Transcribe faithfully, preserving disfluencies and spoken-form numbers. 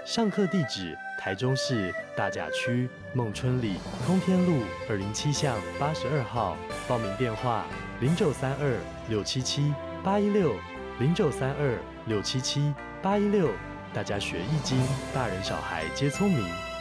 上课地址：台中市大甲区孟春里通天路二零七巷八十二号。报名电话：零九三二六七七八一六零九三二六七七八一六。大家学易经，大人小孩皆聪明。